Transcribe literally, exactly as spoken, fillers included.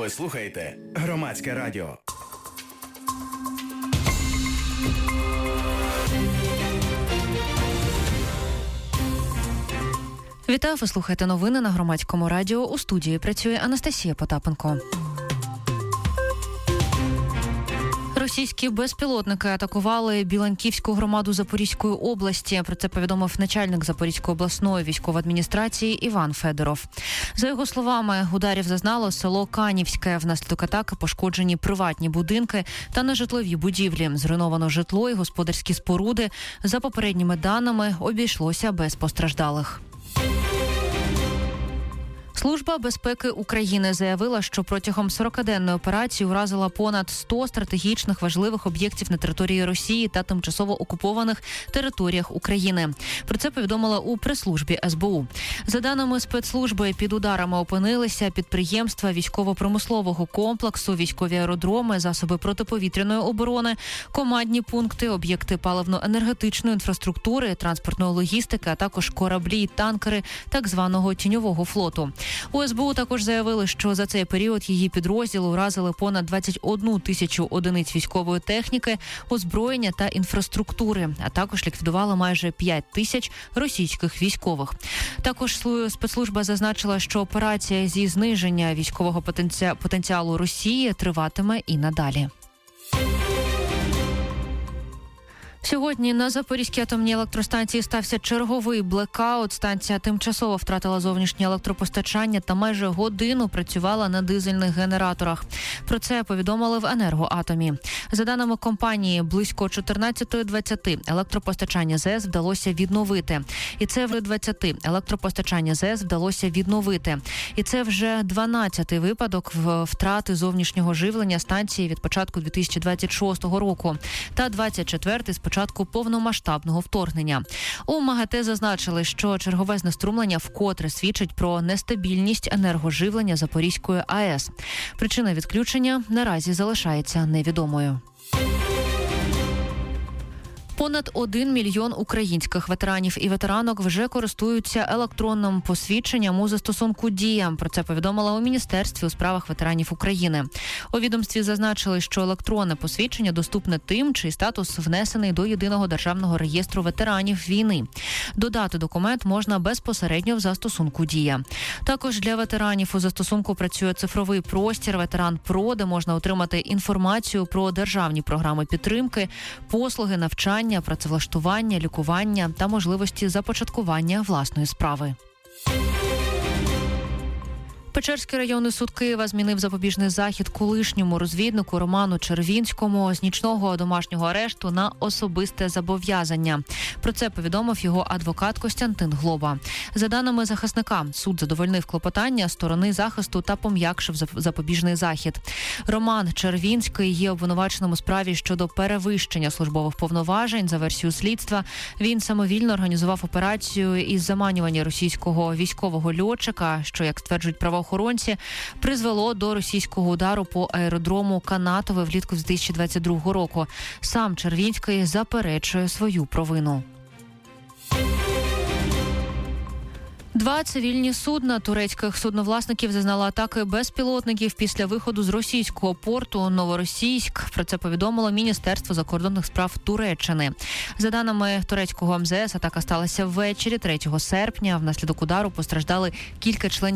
Ви слухаєте Громадське радіо. Вітаю, ви слухаєте новини на Громадському радіо. У студії працює Анастасія Потапенко. Російські безпілотники атакували Біланківську громаду Запорізької області. Про це повідомив начальник Запорізької обласної військової адміністрації Іван Федоров. За його словами, ударів зазнало село Канівське. Внаслідок атаки пошкоджені приватні будинки та нежитлові будівлі. Зруйновано житло і господарські споруди. За попередніми даними, обійшлося без постраждалих. Служба безпеки України заявила, що протягом сорокаденної операції уразила понад сто стратегічних важливих об'єктів на території Росії та тимчасово окупованих територіях України. Про це повідомила у прес-службі ес бе у. За даними спецслужби, під ударами опинилися підприємства військово-промислового комплексу, військові аеродроми, засоби протиповітряної оборони, командні пункти, об'єкти паливно-енергетичної інфраструктури, транспортної логістики, а також кораблі й танкери так званого тіньового флоту. У ес бе у також заявили, що за цей період її підрозділи уразили понад двадцять одну тисячу одиниць військової техніки, озброєння та інфраструктури, а також ліквідували майже п'ять тисяч російських військових. Також спецслужба зазначила, що операція зі зниження військового потенціалу Росії триватиме і надалі. Сьогодні на Запорізькій атомній електростанції стався черговий блекаут. Станція тимчасово втратила зовнішнє електропостачання та майже годину працювала на дизельних генераторах. Про це повідомили в «Енергоатомі». За даними компанії, близько чотирнадцята двадцять електропостачання ЗЕС вдалося відновити. І це вже двадцять електропостачання ЗЕС вдалося відновити. І це вже дванадцятий випадок втрати зовнішнього живлення станції від початку дві тисячі двадцять шостого року та двадцять четвертий з початку повномасштабного вторгнення. У МАГАТЕ зазначили, що чергове знеструмлення вкотре свідчить про нестабільність енергоживлення Запорізької АЕС. Причина відключення наразі залишається невідомою. Понад один мільйон українських ветеранів і ветеранок вже користуються електронним посвідченням у застосунку «Дія». Про це повідомила у Міністерстві у справах ветеранів України. У відомстві зазначили, що електронне посвідчення доступне тим, чий статус внесений до Єдиного державного реєстру ветеранів війни. Додати документ можна безпосередньо в застосунку «Дія». Також для ветеранів у застосунку працює цифровий простір «Ветеран Про», де можна отримати інформацію про державні програми підтримки, послуги, навчання, працевлаштування, лікування та можливості започаткування власної справи. Печерський районний суд Києва змінив запобіжний захід колишньому розвіднику Роману Червінському з нічного домашнього арешту на особисте зобов'язання. Про це повідомив його адвокат Костянтин Глоба. За даними захисника, суд задовольнив клопотання сторони захисту та пом'якшив запобіжний захід. Роман Червінський є обвинуваченим у справі щодо перевищення службових повноважень. За версією слідства, він самовільно організував операцію із заманювання російського військового льотчика, що, як стверджують правоохоронці, охоронці, призвело до російського удару по аеродрому Канатове влітку дві тисячі двадцять другого року. Сам Червінський заперечує свою провину. Два цивільні судна турецьких судновласників зазнали атаки безпілотників після виходу з російського порту Новоросійськ. Про це повідомило Міністерство закордонних справ Туреччини. За даними турецького ем зе ес, атака сталася ввечері третього серпня. Внаслідок удару постраждали кілька членів